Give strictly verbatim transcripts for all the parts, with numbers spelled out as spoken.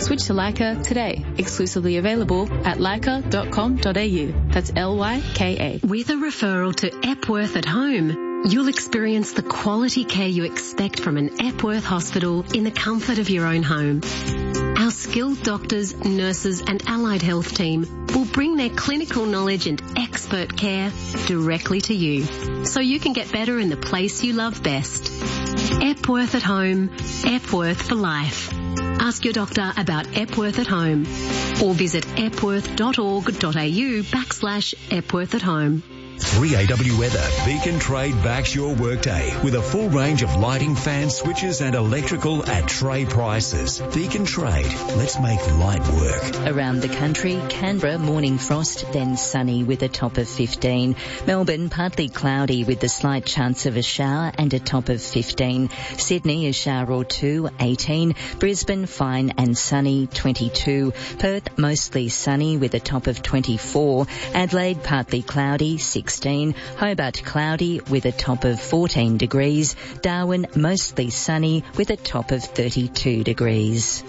Switch to Lyca today. Exclusively available at lyca dot com dot a u. That's L Y K A. With a referral to Epworth at Home, you'll experience the quality care you expect from an Epworth hospital in the comfort of your own home. Our skilled doctors, nurses and allied health team will bring their clinical knowledge and expert care directly to you, so you can get better in the place you love best. Epworth at Home, Epworth for life. Ask your doctor about Epworth at Home or visit epworth dot org dot a u backslash Epworth at Home. three A W Weather. Beacon Trade backs your workday with a full range of lighting, fans, switches and electrical at tray prices. Beacon Trade. Let's make light work. Around the country, Canberra, morning frost, then sunny with a top of fifteen. Melbourne, partly cloudy with a slight chance of a shower and a top of fifteen. Sydney, a shower or two, eighteen. Brisbane, fine and sunny, twenty-two. Perth, mostly sunny with a top of twenty-four. Adelaide, partly cloudy, sixteen. Hobart, cloudy with a top of fourteen degrees. Darwin, mostly sunny with a top of thirty-two degrees.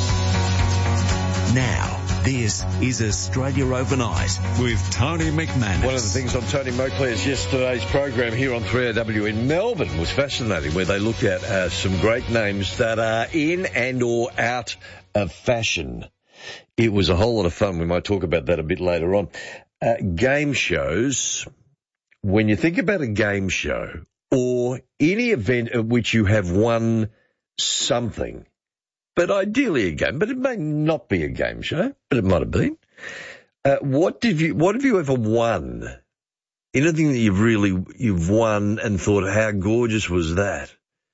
Now, this is Australia Overnight with Tony McManus. One of the things on Tony Moclair's yesterday's program here on three A W in Melbourne was fascinating, where they looked at uh, some great names that are in and or out of fashion. It was a whole lot of fun. We might talk about that a bit later on. Uh, game shows, when you think about a game show or any event at which you have won something, but ideally a game, but it may not be a game show, but it might have been. Uh, what did you, what have you ever won? Anything that you've really, you've won and thought, how gorgeous was that?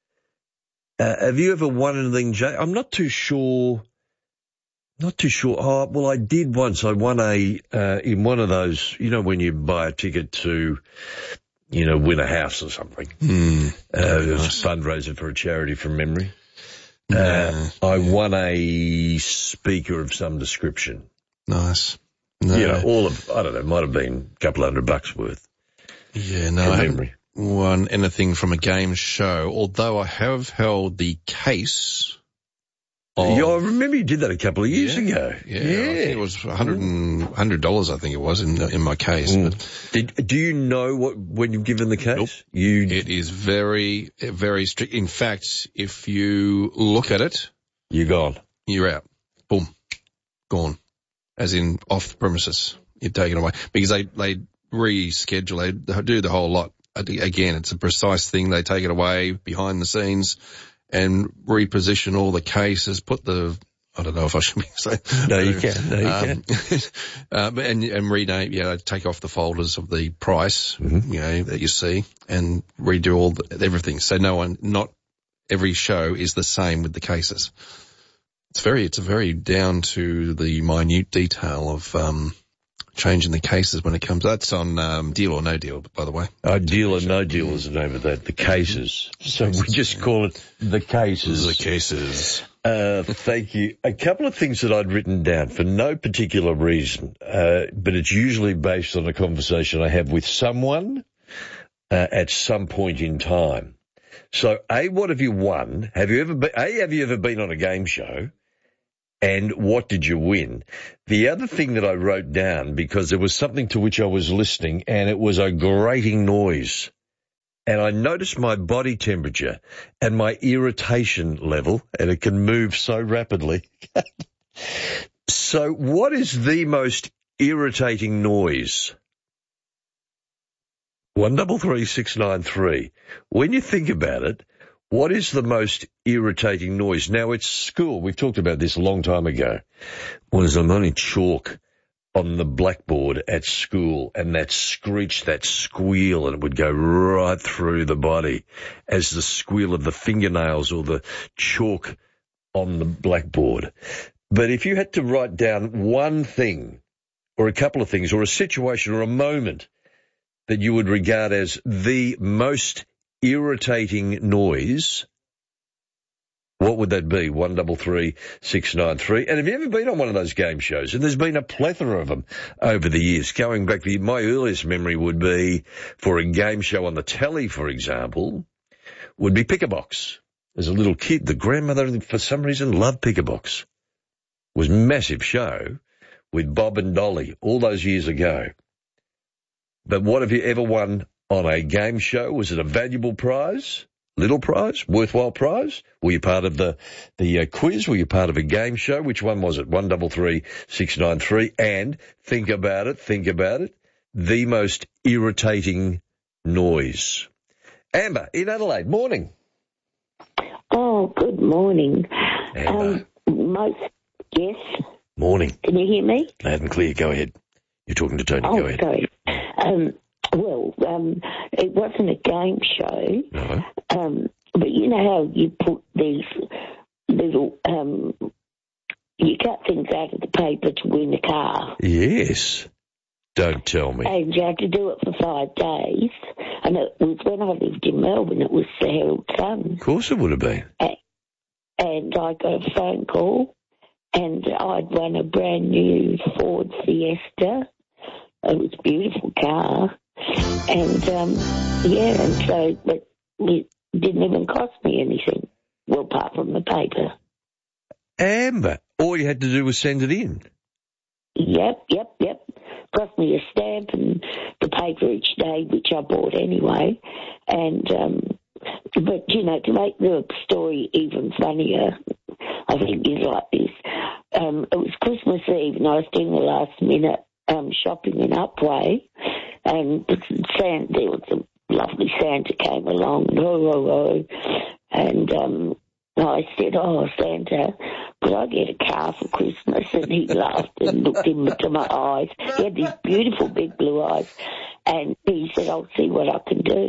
Uh, have you ever won anything, Jay? I'm not too sure. Not too sure. Oh, well, I did once. I won a, uh, in one of those, you know, when you buy a ticket to, you know, win a house or something. Mm, uh, it was nice. a fundraiser for a charity from memory. Yeah, uh, I yeah. won a speaker of some description. Nice. No. You know, all of, I don't know, might have been a couple hundred bucks worth. Yeah, no, from I memory. haven't won anything from a game show, although I have held the case. Oh. Yeah, I remember you did that a couple of years yeah, ago. Yeah, yeah. I think it was one hundred and, one hundred dollars, I think it was, in in my case. Mm. But Did, do you know what when you've given the case? Nope. You It is very, very strict. In fact, if you look at it, you're gone. you're out. Boom. Gone. As in off the premises. You're taken away. Because they, they reschedule, they do the whole lot. Again, it's a precise thing. They take it away behind the scenes and reposition all the cases, put the, I don't know if I should be saying. No, you can. No, you um, can. um, and, and rename, yeah, they take off the folders of the price, Mm-hmm. you know, that you see and redo all the, everything. So no one, not every show is the same with the cases. It's very, it's a very down to the minute detail of, um, changing the cases when it comes. That's on um, Deal or No Deal, by the way. Oh, Deal or No Deal is the name of that. The cases. So we just call it the cases. The cases. Uh, thank you. A couple of things that I'd written down for no particular reason, uh, but it's usually based on a conversation I have with someone uh, at some point in time. So, A, what have you won? Have you ever been, A, have you ever been on a game show? And what did you win? The other thing that I wrote down, because there was something to which I was listening, and it was a grating noise. And I noticed my body temperature and my irritation level, and it can move so rapidly. So what is the most irritating noise? One double three six nine three. When you think about it, what is the most irritating noise? Now, it's school. We've talked about this a long time ago. When there's only chalk on the blackboard at school, and that screech, that squeal, and it would go right through the body as the squeal of the fingernails or the chalk on the blackboard. But if you had to write down one thing or a couple of things or a situation or a moment that you would regard as the most irritating noise, what would that be? One double three six nine three. And have you ever been on one of those game shows? And there's been a plethora of them over the years. Going back to my earliest memory would be for a game show on the telly, for example, would be Pick-a-Box. As a little kid, the grandmother, for some reason, loved Pick-a-Box. was a massive show with Bob and Dolly all those years ago. But what have you ever won on a game show? Was it a valuable prize? Little prize? Worthwhile prize? Were you part of the, the uh, quiz? Were you part of a game show? Which one was it? one three three, six nine three. And think about it, think about it. The most irritating noise. Amber in Adelaide, morning. Oh, good morning. Amber. Um, most, yes. Morning. Can you hear me? Loud and clear, go ahead. You're talking to Tony, oh, go ahead. Sorry. Um, well, um, it wasn't a game show. No. Um, but you know how you put these little, um, you cut things out of the paper to win a car. Yes. Don't tell me. And you had to do it for five days. And it was when I lived in Melbourne, it was the Herald Sun. Of course it would have been. And I got a phone call, and I'd won a brand new Ford Fiesta. It was a beautiful car. And, um, yeah, and so, but it didn't even cost me anything. Well, apart from the paper. Amber, all you had to do was send it in. Yep, yep, yep. Cost me a stamp and the paper each day, which I bought anyway. And, um, but, you know, to make the story even funnier, I think is like this. Um, it was Christmas Eve and I was doing the last minute um, shopping in Upway, and Santa, there was a lovely Santa came along, and oh, oh, oh, and um, I said, oh, Santa, could I get a car for Christmas? And he laughed and looked into my eyes. He had these beautiful big blue eyes, and he said, I'll see what I can do.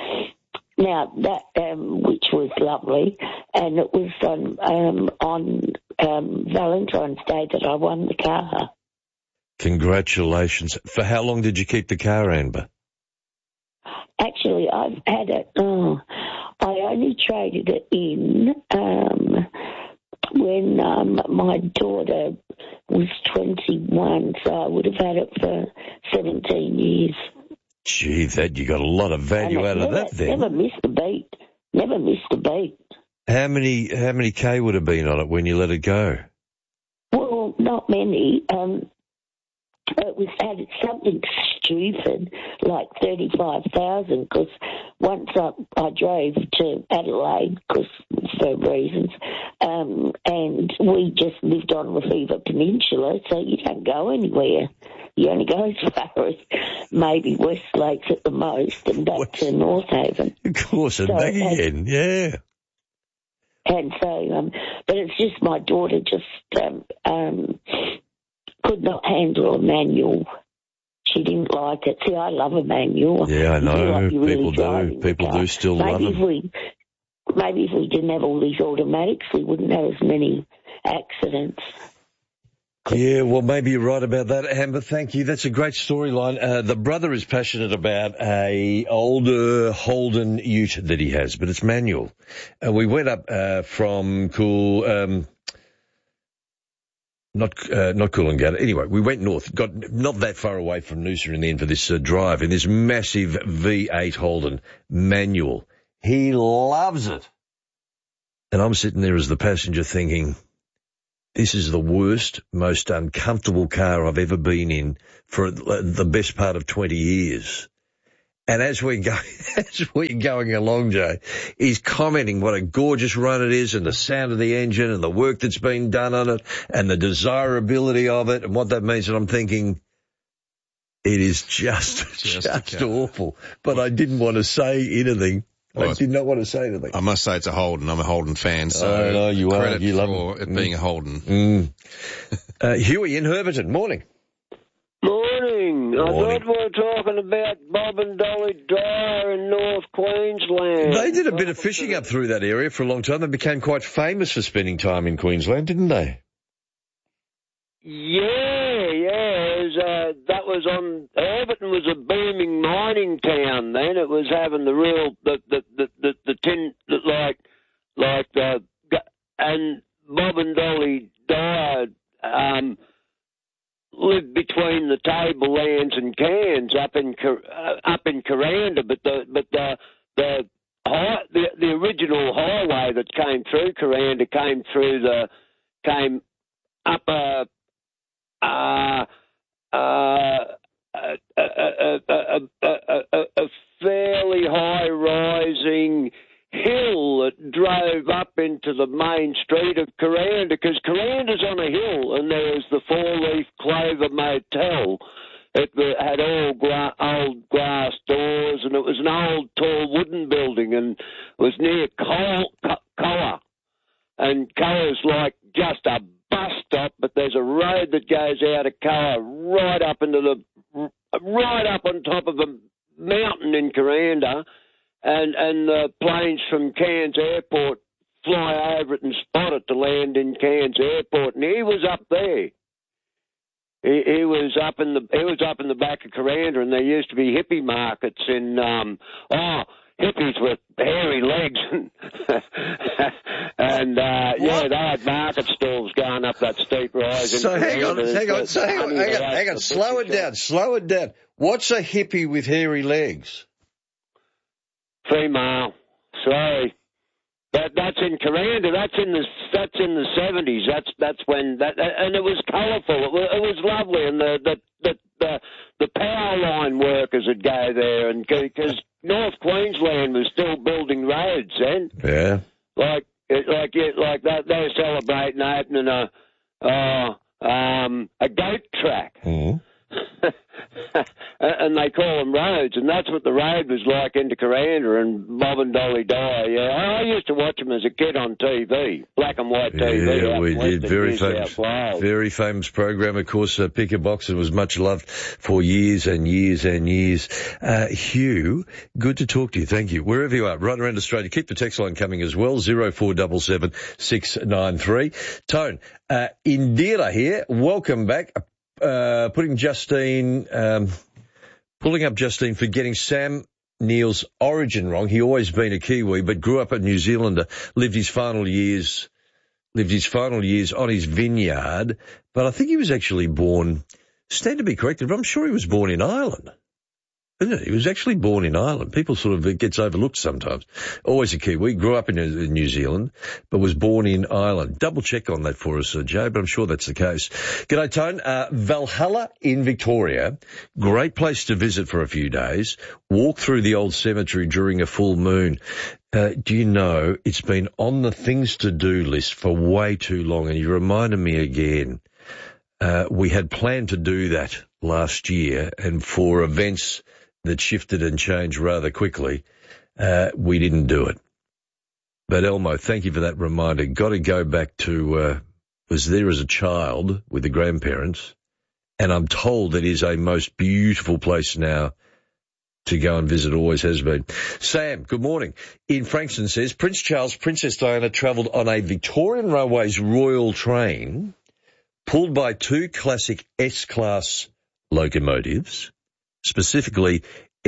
Now, that, um, which was lovely, and it was on, um, on um, Valentine's Day that I won the car. Congratulations. For how long did you keep the car, Amber? Actually, I've had it, oh, I only traded it in um, when um, my daughter was twenty-one, so I would have had it for seventeen years. Gee, that you got a lot of value out never, of that then. Never missed a beat. Never missed a beat. How many how many K would have been on it when you let it go? Well, not many. Um, it was had something stupid, like thirty-five thousand, because once I, I drove to Adelaide, cause, for reasons, um, and we just lived on Reviva Peninsula, so you don't go anywhere. You only go as far as maybe West Lakes at the most and back to North Haven. Of course, and so, back again, yeah. And so, um, but it's just my daughter just um, um, could not handle a manual. She didn't like it. See, I love a manual. Yeah, I know. Like People really do. People do still maybe love if them. We, maybe if we didn't have all these automatics, we wouldn't have as many accidents. Yeah, well, maybe you're right about that, Amber. Thank you. That's a great storyline. Uh, the brother is passionate about a older Holden Ute that he has, but it's manual. Uh, we went up uh, from Cool, um, not uh, not Coolangatta. Anyway, we went north. Got not that far away from Noosa in the end for this uh, drive in this massive V eight Holden manual. He loves it, and I'm sitting there as the passenger thinking, this is the worst, most uncomfortable car I've ever been in for the best part of twenty years. And as we're going, as we're going along, Joe, he's commenting what a gorgeous run it is and the sound of the engine and the work that's been done on it and the desirability of it and what that means. And I'm thinking, it is just, just, just awful. But I didn't want to say anything. Well, I did not want to say anything. I must say it's a Holden. I'm a Holden fan, so oh, no, you credit are. You love for it being mm. a Holden. Mm. uh, Huey in Herberton, morning. Morning. I Morning. thought we were talking about Bob and Dolly Dyer in North Queensland. They did a bit of fishing up through that area for a long time. They became quite famous for spending time in Queensland, didn't they? Yeah, yeah. It was, uh, that was on. Herberton was a booming mining town then. It was having the real the the the the, the tin like like the and Bob and Dolly Dyer um, lived between the tablelands and Cairns up in uh, up in Kuranda, but the but the the high, the the original highway that came through Kuranda came through the came. up a uh, uh, a, a, a, a, a, a fairly high rising hill that drove up into the main street of Kuranda, because Kuranda's on a hill, and there was the Four Leaf Clover Motel. It had all gra- old glass doors, and it was an old tall wooden building, and it was near Koa. And Koa's like just a bus stop, but there's a road that goes out of Koa right up into the right up on top of a mountain in Kuranda, and and the planes from Cairns Airport fly over it and spot it to land in Cairns Airport, and he was up there. He, he was up in the he was up in the back of Kuranda, and there used to be hippie markets in um oh hippies with hairy legs and and uh, yeah, they had market stalls going up that steep rise. So hang on, hang on, so hang on, hang on, hang on, slow it down, slow it down. What's a hippie with hairy legs? Female. Sorry. That, that's in Kuranda. That's in the that's in the seventies. That's that's when that and it was colourful. It was, it was lovely, and the the, the the the power line workers would go there, and because North Queensland was still building roads then. Yeah. Like like it, like that. They were celebrating opening a uh, um a goat track. Mm-hmm. And they call them roads, and that's what the road was like into Kuranda and Bob and Dolly Dyer. Yeah, I used to watch them as a kid on T V, black and white T V. Yeah, we did. Very famous, famous, very famous program. Of course, uh, Picker Boxer was much loved for years and years and years. Uh, Hugh, good to talk to you. Thank you. Wherever you are, right around Australia, keep the text line coming as well. Zero four seven seven six nine three. Tone, uh, Indira here. Welcome back. Uh, putting Justine, um, pulling up Justine for getting Sam Neill's origin wrong. He always been a Kiwi, but grew up a New Zealander, lived his final years, lived his final years on his vineyard. But I think he was actually born, stand to be corrected, but I'm sure he was born in Ireland. Isn't it? He was actually born in Ireland. People sort of, it gets overlooked sometimes. Always a Kiwi, grew up in New Zealand, but was born in Ireland. Double check on that for us, uh, Joe, but I'm sure that's the case. G'day, Tone. Uh, Valhalla in Victoria, great place to visit for a few days. Walk through the old cemetery during a full moon. Uh, do you know, it's been on the things to do list for way too long, and you reminded me again. Uh, we had planned to do that last year, and for events that shifted and changed rather quickly, uh, we didn't do it. But Elmo, thank you for that reminder. Got to go back to, uh, was there as a child with the grandparents, and I'm told it is a most beautiful place now to go and visit, always has been. Sam, good morning. In Frankston says, Prince Charles, Princess Diana travelled on a Victorian Railways Royal train pulled by two classic S-Class locomotives, specifically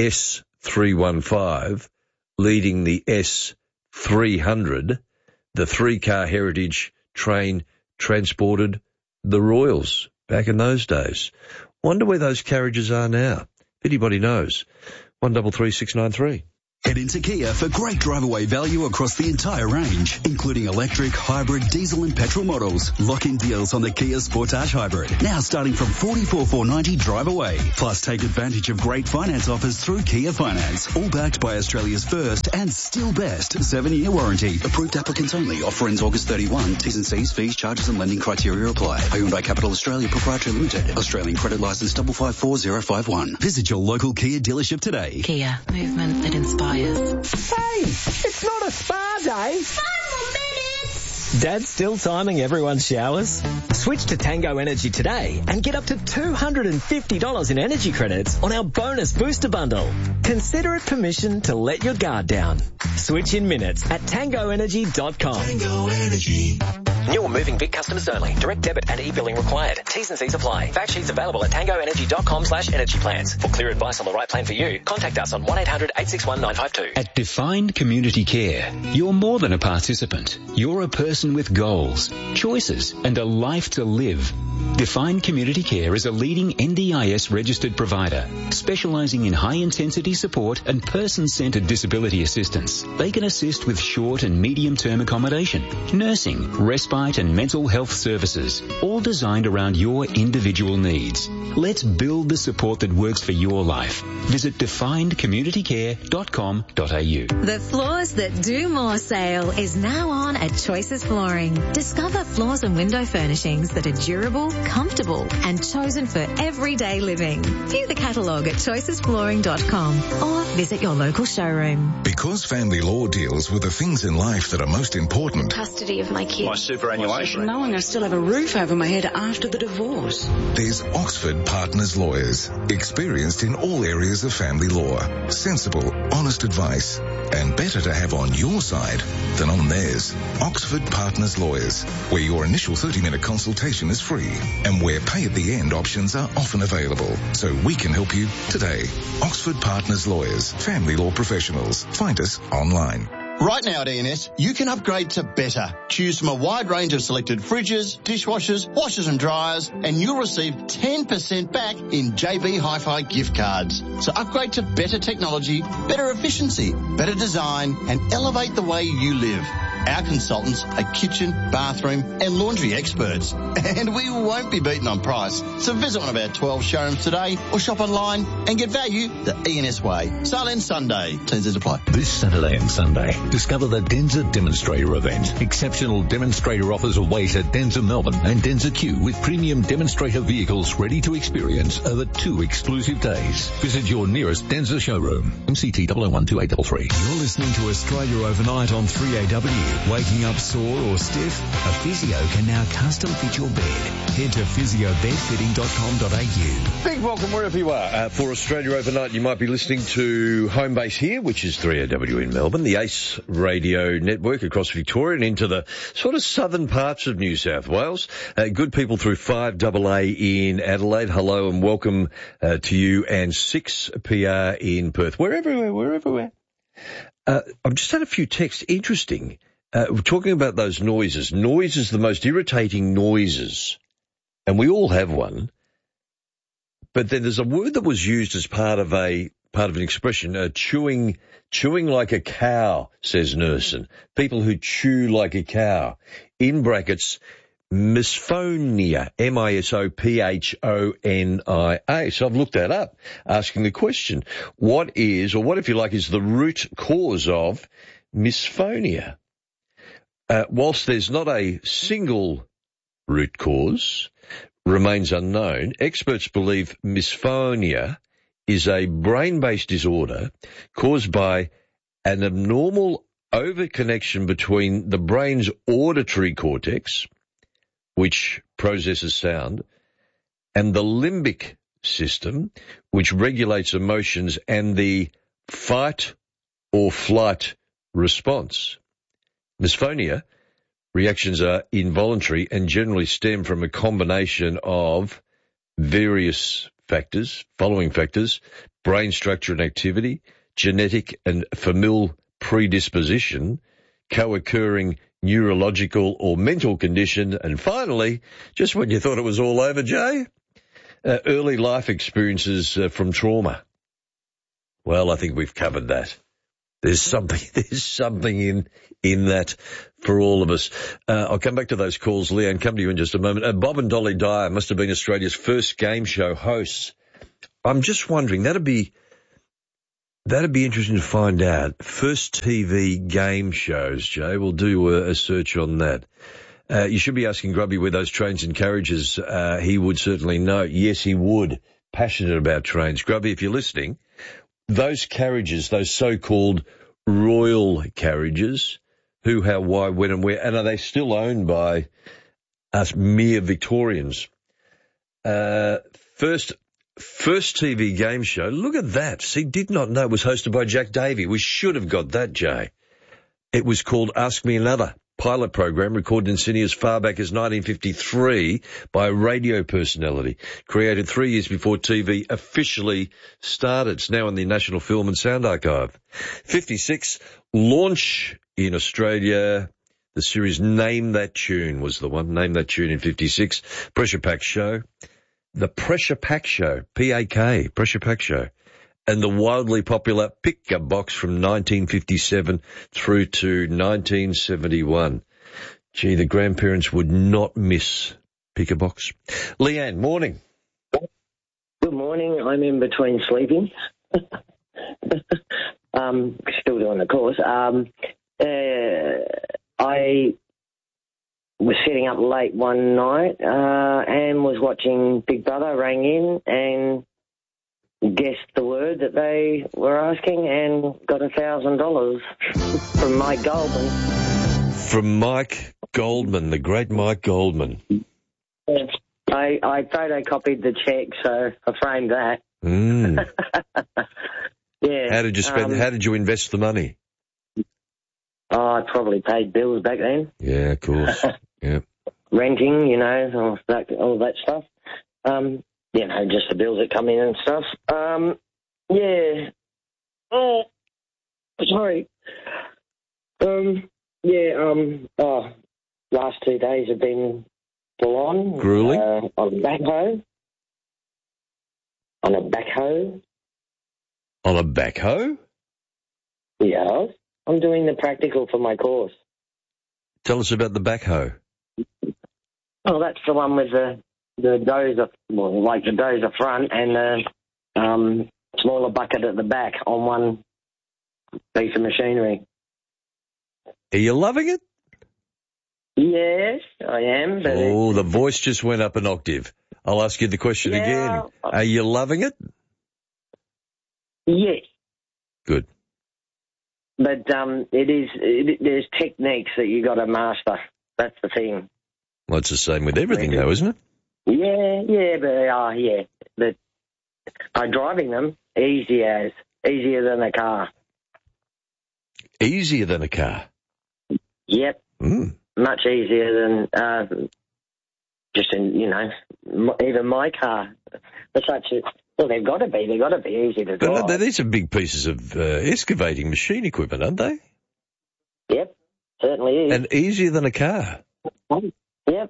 S three fifteen, leading the S three hundred. The three-car heritage train transported the royals back in those days. Wonder where those carriages are now. If anybody knows. one double three six nine three. Head into Kia for great drive-away value across the entire range, including electric, hybrid, diesel and petrol models. Lock-in deals on the Kia Sportage Hybrid, now starting from forty-four thousand four hundred ninety dollars drive away. Plus, take advantage of great finance offers through Kia Finance, all backed by Australia's first and still best seven-year warranty. Approved applicants only. Offer ends August thirty-first. T's and C's, fees, charges and lending criteria apply. Hyundai Capital Australia Proprietary Limited. Australian credit licence five five four zero five one. Visit your local Kia dealership today. Kia, movement that inspires. Hey, it's not a spa day. Five more minutes. Dad's still timing everyone's showers? Switch to Tango Energy today and get up to two hundred fifty dollars in energy credits on our bonus booster bundle. Consider it permission to let your guard down. Switch in minutes at tango energy dot com. Tango Energy. New or moving Vic customers only. Direct debit and e-billing required. T's and C's apply. Fact sheets available at tango energy dot com slash energy plans. For clear advice on the right plan for you, contact us on one eight hundred eight six one nine five two. At Defined Community Care, you're more than a participant. You're a person with goals, choices and a life to live. Defined Community Care is a leading N D I S registered provider specialising in high-intensity support and person-centred disability assistance. They can assist with short and medium-term accommodation, nursing, respite respite and mental health services, all designed around your individual needs. Let's build the support that works for your life. Visit defined community care dot com dot a u. The Floors That Do More sale is now on at Choices Flooring. Discover floors and window furnishings that are durable, comfortable, and chosen for everyday living. View the catalogue at choices flooring dot com or visit your local showroom. Because family law deals with the things in life that are most important. Custody of my kids. My superannuation. Knowing I still have a roof over my head after the divorce. There's Oxford Partners Lawyers, experienced in all areas of family law. Sensible, honest advice, and better to have on your side than on theirs. Oxford Partners Lawyers, where your initial thirty-minute consultation is free and where pay at the end options are often available. So we can help you today. Oxford Partners Lawyers, family law professionals. Find us online. Right now at E N S, you can upgrade to better. Choose from a wide range of selected fridges, dishwashers, washers and dryers, and you'll receive ten percent back in J B Hi-Fi gift cards. So upgrade to better technology, better efficiency, better design, and elevate the way you live. Our consultants are kitchen, bathroom and laundry experts. And we won't be beaten on price. So visit one of our twelve showrooms today or shop online and get value the E N S way. Sale ends Sunday. T and Cs apply. This Saturday and Sunday, discover the Denza Demonstrator event. Exceptional demonstrator offers await at Denza Melbourne and Denza Q with premium demonstrator vehicles ready to experience over two exclusive days. Visit your nearest Denza showroom. M C T zero zero one two eight three three. You're listening to Australia Overnight on three A W. Waking up sore or stiff? A physio can now custom fit your bed. Head to physio bed fitting dot com dot a u. Big welcome wherever you are. Uh, for Australia Overnight, you might be listening to Home Base here, which is three A W in Melbourne, the ACE radio network across Victoria and into the sort of southern parts of New South Wales. Uh, good people through five A A in Adelaide. Hello and welcome uh, to you, and six P R in Perth. We're everywhere, we're everywhere. Uh, I've just had a few texts. Interesting. Uh, we're talking about those noises. Noise is the most irritating noises, and we all have one. But then there's a word that was used as part of a part of an expression, uh, chewing, chewing like a cow, says Nerson. People who chew like a cow. In brackets, misphonia, M I S O P H O N I A. So I've looked that up, asking the question, what is, or what if you like, is the root cause of misphonia? Uh, whilst there's not a single root cause, remains unknown, experts believe misphonia is a brain-based disorder caused by an abnormal overconnection between the brain's auditory cortex, which processes sound, and the limbic system, which regulates emotions, and the fight or flight response. Misphonia reactions are involuntary and generally stem from a combination of various factors, following factors: brain structure and activity, genetic and familial predisposition, co-occurring neurological or mental condition, and finally, just when you thought it was all over, Jay, uh, early life experiences uh, from trauma. Well, I think we've covered that. There's something, there's something in, in that for all of us. Uh, I'll come back to those calls, Leanne, come to you in just a moment. Uh, Bob and Dolly Dyer must have been Australia's first game show hosts. I'm just wondering, that'd be, that'd be interesting to find out. First T V game shows, Jay. We'll do a, a search on that. Uh, you should be asking Grubby where those trains and carriages, uh, he would certainly know. Yes, he would. Passionate about trains. Grubby, if you're listening, those carriages, those so-called royal carriages, who, how, why, when and where, and are they still owned by us mere Victorians? Uh, first, first T V game show, look at that. See, did not know it was hosted by Jack Davey. We should have got that, Jay. It was called Ask Me Another, pilot program recorded in Sydney as far back as nineteen fifty-three by a radio personality, created three years before T V officially started. It's now in the National Film and Sound Archive. fifty-six, launch in Australia. The series Name That Tune was the one. Name That Tune in fifty-six. Pressure Pack Show. The Pressure Pack Show, P A K, Pressure Pack Show. And the wildly popular Pick a Box from nineteen fifty-seven through to nineteen seventy-one. Gee, the grandparents would not miss Pick a Box. Leanne, morning. Good morning. I'm in between sleeping. um, still doing the course. Um, uh, I was sitting up late one night uh, and was watching Big Brother, rang in and guessed the word that they were asking and got a thousand dollars from Mike Goldman. From Mike Goldman, the great Mike Goldman. Yeah. I, I photocopied the cheque, so I framed that. Mm. Yeah. How did you spend? Um, how did you invest the money? Oh, I probably paid bills back then. Yeah, of course. Yeah. Renting, you know, all that, all that stuff. Um, you know, just the bills that come in and stuff. Um, yeah. Oh, sorry. Um, yeah. Um. Oh, last two days have been full on. Grueling. Uh, on a backhoe. On a backhoe. On a backhoe? Yeah. I'm doing the practical for my course. Tell us about the backhoe. Oh, that's the one with the the dozer, well, like the dozer front and the um, smaller bucket at the back on one piece of machinery. Are you loving it? Yes, I am. But oh, the voice just went up an octave. I'll ask you the question Yeah. again. Are you loving it? Yes. Good. But um, it is. It, there's techniques that you got to master. That's the thing. Well, it's the same with everything, though, isn't it? Yeah, yeah, but they are. Yeah, but by driving them, easy as easier than a car. Easier than a car. Yep. Mm. Much easier than uh, just in you know m- even my car. But such a well, they've got to be. They've got to be easy to drive. But these are big pieces of uh, excavating machine equipment, aren't they? Yep, certainly is. And easier than a car. Yep.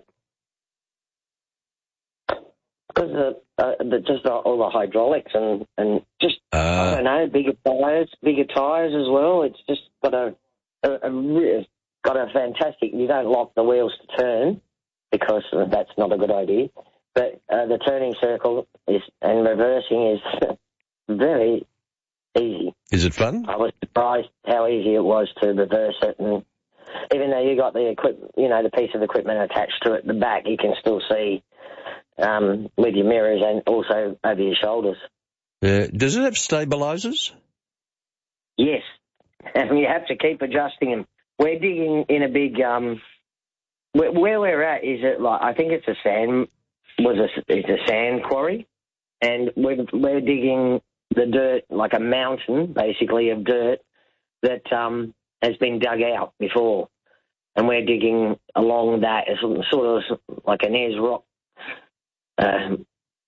Because the, uh, the, just the, all the hydraulics and, and just, uh, I don't know, bigger tyres, bigger tyres as well. It's just got a, a, a re- got a fantastic, you don't lock the wheels to turn because that's not a good idea. But uh, the turning circle is and reversing is very easy. Is it fun? I was surprised how easy it was to reverse it, and even though you got the equip, you know, the piece of equipment attached to it, the back, you can still see um, with your mirrors and also over your shoulders. Uh, does it have stabilisers? Yes, and you have to keep adjusting them. We're digging in a big um, where, where we're at is it like I think it's a sand was a it's a sand quarry, and we're we're digging the dirt like a mountain basically of dirt that um, has been dug out before, and we're digging along that as sort of like an Ayers Rock uh,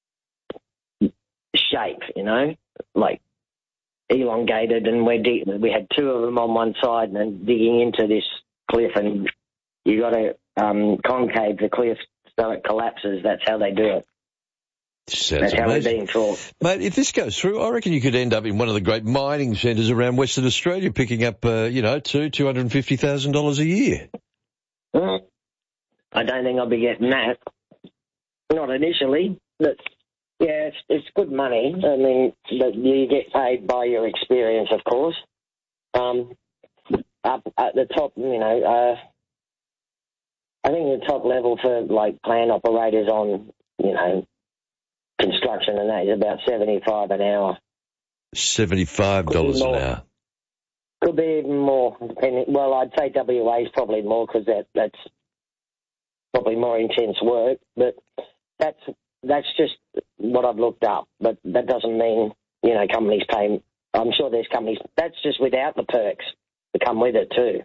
shape, you know, like elongated, and we're dig- we had two of them on one side and then digging into this cliff, and you got to um, concave the cliff so it collapses. That's how they do it. Sounds That's how we're amazing. being taught. Mate, if this goes through, I reckon you could end up in one of the great mining centres around Western Australia, picking up, uh, you know, two two hundred and fifty thousand dollars a year. Well, I don't think I'll be getting that. Not initially, but yeah, it's it's good money. I mean, but you get paid by your experience, of course. Um, up at the top, you know, uh, I think the top level for like plant operators on, you know, construction and that is about seventy-five an hour. seventy-five dollars an hour. Could be even more. Depending, well, I'd say W A is probably more because that, that's probably more intense work. But that's that's just what I've looked up. But that doesn't mean, you know, companies pay. I'm sure there's companies. That's just without the perks that come with it too.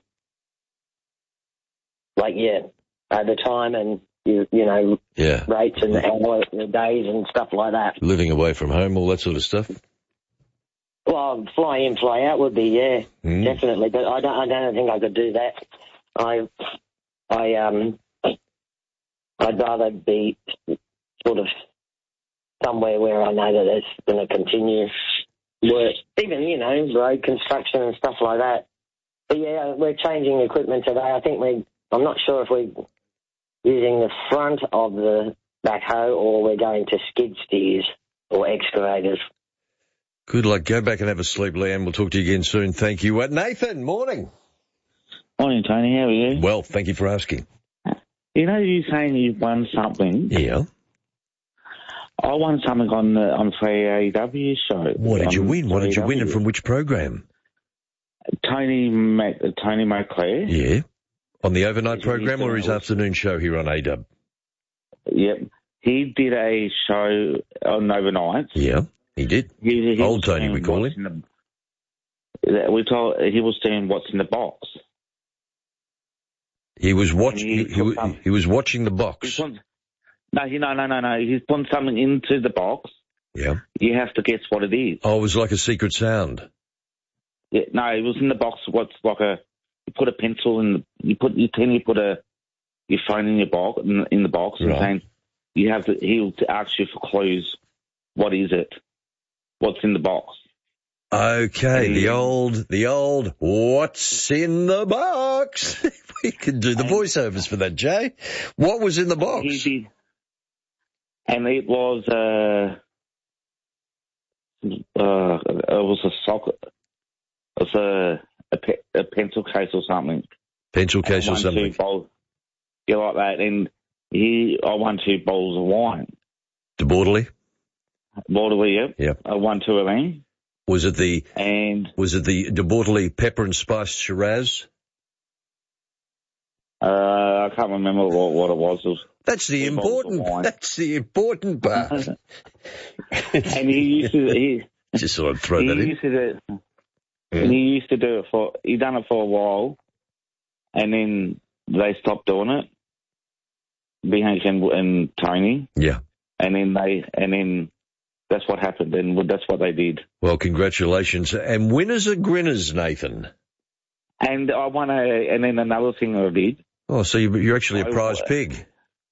Like, yeah, overtime and, you, you know, yeah. rates and hour, days and stuff like that. Living away from home, all that sort of stuff. Well, fly in, fly out would be, yeah, mm. definitely. But I don't, I don't think I could do that. I, I, um, I'd rather be sort of somewhere where I know that it's going to continue work, even, you know, road construction and stuff like that. But yeah, we're changing equipment today. I think we're I'm not sure if we're using the front of the backhoe or we're going to skid steers or excavators. Good luck. Go back and have a sleep, Leanne. We'll talk to you again soon. Thank you. Uh, Nathan, morning. Morning, Tony. How are you? Well, thank you for asking. You know, you're saying you've won something. Yeah. I won something on the on three A W show. What did you win? What did you win, and from which program? Tony Mac, Tony McClare. Yeah. On the overnight program or his afternoon show here on A W? Yep. He did a show on overnights. Yeah, he did. He, he Old Tony, we call him. The, we told he was doing what's in the box. He was watching. He, he, was, he was watching the box. Put, no, he, no, no, no, no. He's putting something into the box. Yeah. You have to guess what it is. Oh, it was like a secret sound. Yeah, no, it was in the box. What's like a you put a pencil in. The, you put you can you put a your phone in your box in, in the box right. and saying you have to. He'll ask you for clues. What is it? What's in the box? Okay, and the old, the old. What's in the box? We could do the voiceovers for that, Jay. What was in the box? He did, and it was uh, uh, it was a socket. It was a a, pe- a pencil case or something. Pencil case or something. Bowls, yeah, like that. And he, I won two bowls of wine. De Bordeley? Bordeley, yep. Yep. I won two of them. Was it the and was it the De Bordeley pepper and spice Shiraz? Uh, I can't remember what, what it was. It was that's the important. That's the important part. And he used to he just sort of throw he that in. Used to do, yeah. And he used to do it for. He done it for a while, and then they stopped doing it. B H and, and Tony. Yeah. And then they and then. That's what happened, and that's what they did. Well, congratulations. And winners are grinners, Nathan. And I won a, and then another thing I did. Oh, so you're actually a prize I, pig.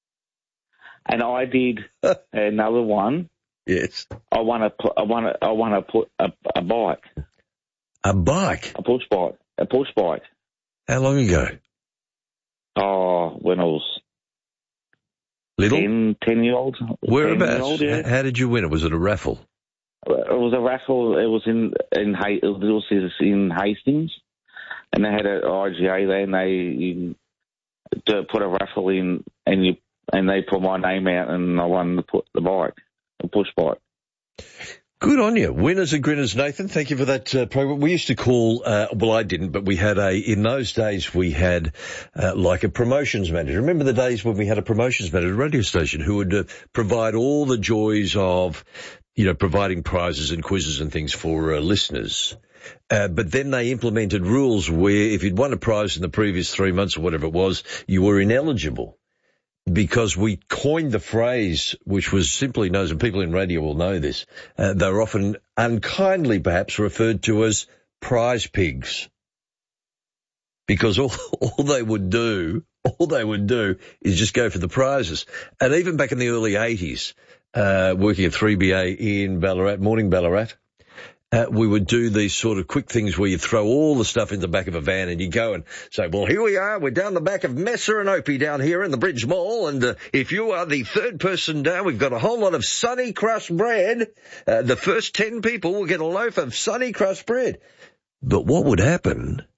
And I did another one. Yes. I won a, I won a, I won a, a, a bike. A bike? A push bike. A push bike. How long ago? Oh, when I was Little? Ten, ten year old. Whereabouts? Old, yeah. How did you win it? Was it a raffle? It was a raffle. It was in in it was in Hastings, and they had an I G A there, and they you, to put a raffle in, and you and they put my name out, and I won the put the bike, the push bike. Good on you. Winners and grinners, Nathan. Thank you for that uh, program. We used to call, uh, well, I didn't, but we had a, in those days, we had uh, like a promotions manager. Remember the days when we had a promotions manager at a radio station who would uh, provide all the joys of, you know, providing prizes and quizzes and things for uh, listeners. Uh, but then they implemented rules where if you'd won a prize in the previous three months or whatever it was, you were ineligible. Because we coined the phrase, which was simply known, and people in radio will know this, uh, they were often unkindly perhaps referred to as prize pigs. Because all, all they would do, all they would do is just go for the prizes. And even back in the early eighties, uh, working at three B A in Ballarat, morning Ballarat, Uh, we would do these sort of quick things where you throw all the stuff in the back of a van and you go and say, well, here we are. We're down the back of Messer and Opie down here in the Bridge Mall. And uh, if you are the third person down, we've got a whole lot of Sunny Crust bread. Uh, the first ten people will get a loaf of Sunny Crust bread. But what would happen